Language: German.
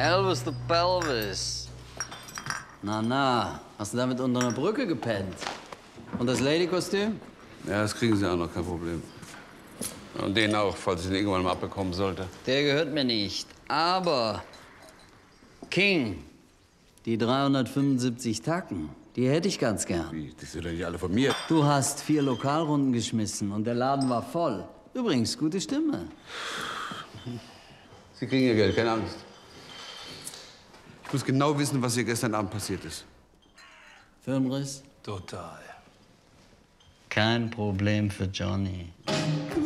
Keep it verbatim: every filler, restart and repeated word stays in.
Elvis the Pelvis. Na, na, hast du damit unter einer Brücke gepennt? Und das Lady-Kostüm? Ja, das kriegen Sie auch noch, kein Problem. Und den auch, falls ich den irgendwann mal abbekommen sollte. Der gehört mir nicht. Aber King, die dreihundertfünfundsiebzig Tacken, die hätte ich ganz gern. Wie? Die sind ja nicht alle von mir. Du hast vier Lokalrunden geschmissen und der Laden war voll. Übrigens, gute Stimme. Sie kriegen Ihr Geld, keine Angst. Ich muss genau wissen, was hier gestern Abend passiert ist. Filmriss? Total. Kein Problem für Johnny.